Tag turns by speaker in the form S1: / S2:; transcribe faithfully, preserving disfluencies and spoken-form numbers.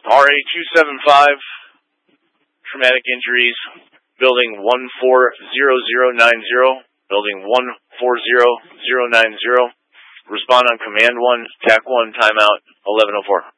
S1: R A two seven five, traumatic injuries, building one four zero zero nine zero, building one four zero zero nine zero. Respond on command one, T A C one, timeout, eleven oh four.